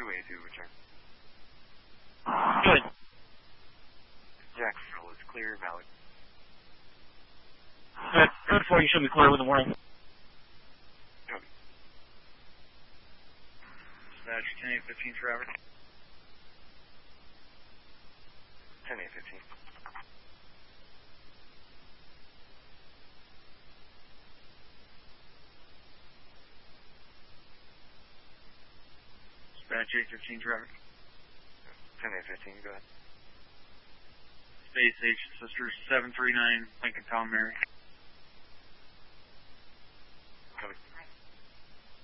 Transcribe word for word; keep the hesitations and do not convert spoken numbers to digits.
two eight two, return. Good. Jacksonville is clear, valid. Good. Good for you. Should be clear in the morning. Copy. Dispatch ten eight fifteen, Trevor. ten eight fifteen. Dispatch eight fifteen, Trevor. ten eight fifteen, go ahead. Space H Sisters seven three nine, Lincoln Tom Mary.